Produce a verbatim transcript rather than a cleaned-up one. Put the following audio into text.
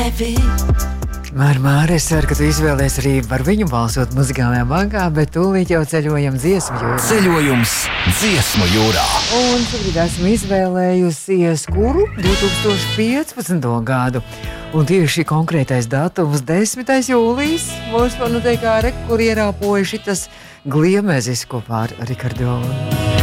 Māri, Māri, es ceru, ka tu izvēlies arī par viņu balsot muzikālajā bankā, bet tūlīt jau ceļojam dziesmu jūrā. Ceļojums dziesmu jūrā. Un šobrīd esmu izvēlējusies kuru divi tūkstoši piecpadsmito gadu. Un tieši konkrētais datums desmitais jūlijas mums par noteikā re, kur ierāpoja šitas gliemezis kopā ar Rikardu.